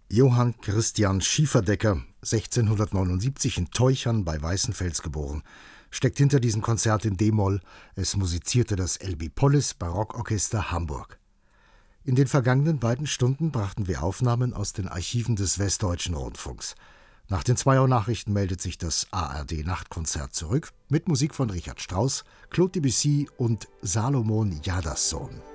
Johann Christian Schieferdecker, 1679 in Teuchern bei Weißenfels geboren, steckt hinter diesem Konzert in d-Moll. Es musizierte das Elbi-Pollis Barockorchester Hamburg. In den vergangenen beiden Stunden brachten wir Aufnahmen aus den Archiven des Westdeutschen Rundfunks. Nach den 2 Uhr Nachrichten meldet sich das ARD-Nachtkonzert zurück mit Musik von Richard Strauss, Claude Debussy und Salomon Jadaßson.